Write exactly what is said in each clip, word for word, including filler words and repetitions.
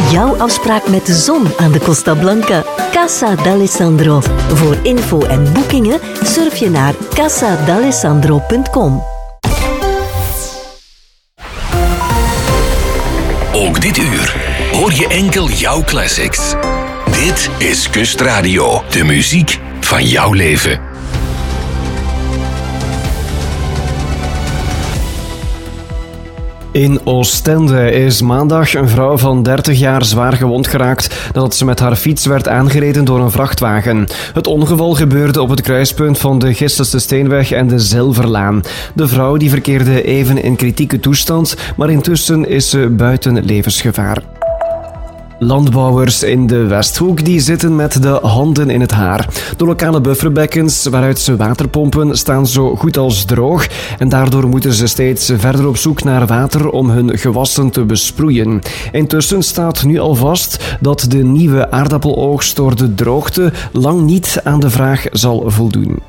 Jouw afspraak met de zon aan de Costa Blanca. Casa d'Alessandro. Voor info en boekingen surf je naar casa d'alessandro punt com. Ook dit uur hoor je enkel jouw classics. Dit is Kustradio, de muziek van jouw leven. In Oostende is maandag een vrouw van dertig jaar zwaar gewond geraakt nadat ze met haar fiets werd aangereden door een vrachtwagen. Het ongeval gebeurde op het kruispunt van de Gistelste Steenweg en de Zilverlaan. De vrouw die verkeerde even in kritieke toestand, maar intussen is ze buiten levensgevaar. Landbouwers in de Westhoek die zitten met de handen in het haar. De lokale bufferbekkens waaruit ze water pompen staan zo goed als droog en daardoor moeten ze steeds verder op zoek naar water om hun gewassen te besproeien. Intussen staat nu al vast dat de nieuwe aardappeloogst door de droogte lang niet aan de vraag zal voldoen.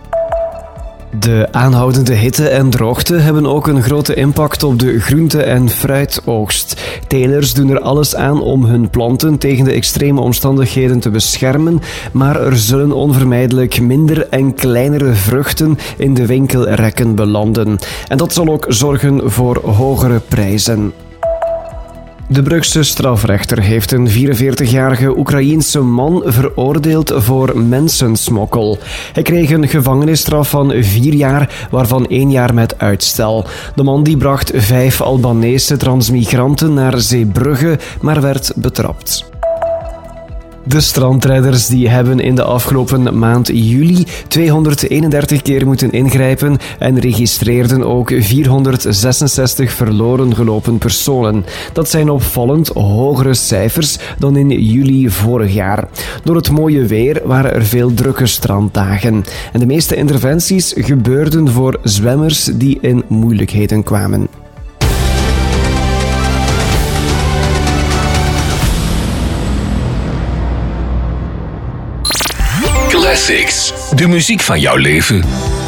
De aanhoudende hitte en droogte hebben ook een grote impact op de groente- en fruitoogst. Telers doen er alles aan om hun planten tegen de extreme omstandigheden te beschermen, maar er zullen onvermijdelijk minder en kleinere vruchten in de winkelrekken belanden. En dat zal ook zorgen voor hogere prijzen. De Brugse strafrechter heeft een vierenveertigjarige Oekraïense man veroordeeld voor mensensmokkel. Hij kreeg een gevangenisstraf van vier jaar, waarvan één jaar met uitstel. De man die bracht vijf Albanese transmigranten naar Zeebrugge, maar werd betrapt. De strandrijders die hebben in de afgelopen maand juli tweehonderdeenendertig keer moeten ingrijpen en registreerden ook vierhonderdzesenzestig verloren gelopen personen. Dat zijn opvallend hogere cijfers dan in juli vorig jaar. Door het mooie weer waren er veel drukke stranddagen. En de meeste interventies gebeurden voor zwemmers die in moeilijkheden kwamen. Classics, de muziek van jouw leven.